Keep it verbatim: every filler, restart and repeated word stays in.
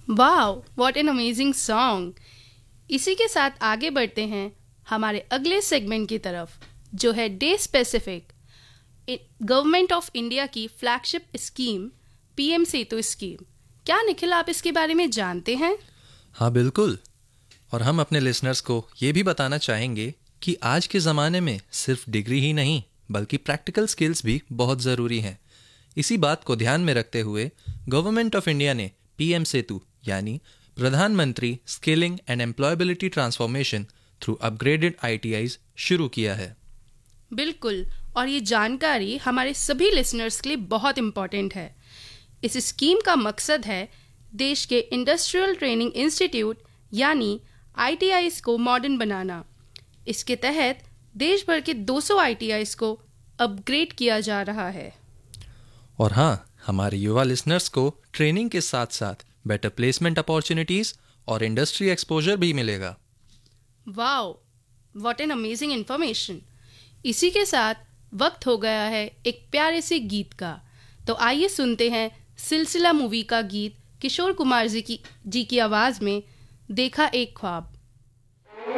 Wow, what an amazing song. इसी के साथ आगे बढ़ते हैं हमारे अगले सेगमेंट की तरफ, जो है day specific. Government of India की फ्लैगशिप स्कीम पीएम सेतु स्कीम। क्या निखिल, आप इसके बारे में जानते हैं? हाँ बिल्कुल। और हम अपने लिसनर्स को ये भी बताना चाहेंगे कि आज के ज़माने में सिर्फ डिग्री ही नहीं बल्कि प्रैक्टिकल स्किल्स भी बहुत ज़रूरी हैं। इसी बात को ध्यान में रखते हुए गवर्नमेंट ऑफ इंडिया ने पीएम सेतु यानी प्रधानमंत्री skilling and employability transformation through upgraded ITIs शुरू किया है। बिल्कुल, और ये जानकारी हमारे सभी लिसनर्स के लिए बहुत इम्पॉर्टेंट है। इस स्कीम का मकसद है देश के इंडस्ट्रियल ट्रेनिंग इंस्टीट्यूट यानी आईटीआईज को मॉडर्न बनाना। इसके तहत देश भर के दो सौ आईटीआईज को अपग्रेड किया जा रहा है। और हाँ, हमारे युवा लिसनर्स को ट्रेनिंग के साथ साथ बेटर प्लेसमेंट अपॉर्चुनिटीज और इंडस्ट्री एक्सपोजर भी मिलेगा। Wow, what an amazing information. इसी के साथ वक्त हो गया है एक प्यारे से गीत का। तो आइए सुनते हैं सिलसिला मूवी का गीत किशोर कुमार जी की जी की आवाज़ में, देखा एक ख्वाब।